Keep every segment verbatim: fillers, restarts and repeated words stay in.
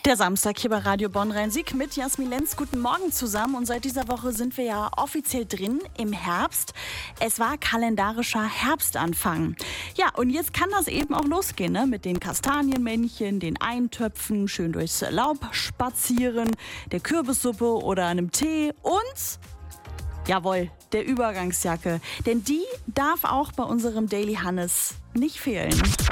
Der Samstag hier bei Radio Bonn-Rhein-Sieg mit Jasmin Lenz. Guten Morgen zusammen. Und seit dieser Woche sind wir ja offiziell drin im Herbst. Es war kalendarischer Herbstanfang. Ja, und jetzt kann das eben auch losgehen, ne? Mit den Kastanienmännchen, den Eintöpfen, schön durchs Laub spazieren, der Kürbissuppe oder einem Tee und... jawohl, der Übergangsjacke. Denn die darf auch bei unserem Daily Hannes nicht fehlen.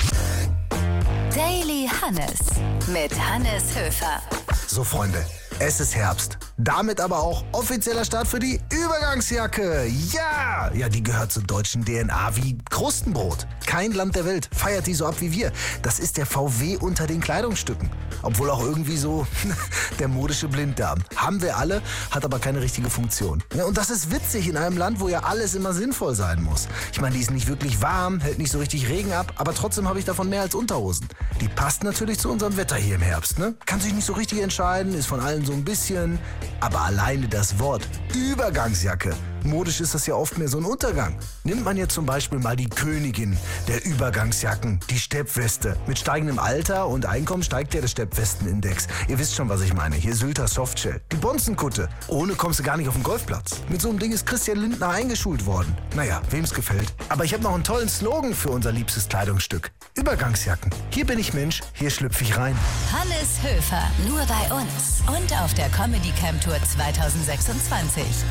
Daily Hannes mit Hannes Höfer. So, Freunde, es ist Herbst. Damit aber auch offizieller Start für die Übergangsjacke. Ja! Ja, die gehört zur deutschen D N A wie Krustenbrot. Kein Land der Welt feiert die so ab wie wir. Das ist der V W unter den Kleidungsstücken. Obwohl auch irgendwie so der modische Blinddarm. Haben wir alle, hat aber keine richtige Funktion. Ja, und das ist witzig in einem Land, wo ja alles immer sinnvoll sein muss. Ich meine, die ist nicht wirklich warm, hält nicht so richtig Regen ab, aber trotzdem habe ich davon mehr als Unterhosen. Die passt natürlich zu unserem Wetter hier im Herbst, ne? Kann sich nicht so richtig entscheiden, ist von allen so ein bisschen. Aber alleine das Wort Übergangsjacke. Modisch ist das ja oft mehr so ein Untergang. Nimmt man jetzt zum Beispiel mal die Königin der Übergangsjacken, die Steppweste. Mit steigendem Alter und Einkommen steigt ja der Steppwestenindex. Ihr wisst schon, was ich meine. Hier Sylter Softshell. Die Bonzenkutte. Ohne kommst du gar nicht auf den Golfplatz. Mit so einem Ding ist Christian Lindner eingeschult worden. Naja, wem's gefällt. Aber ich habe noch einen tollen Slogan für unser liebstes Kleidungsstück. Übergangsjacken. Hier bin ich Mensch, hier schlüpfe ich rein. Hannes Höfer, nur bei uns. Und auf der Comedy Camp Tour zwanzig sechsundzwanzig.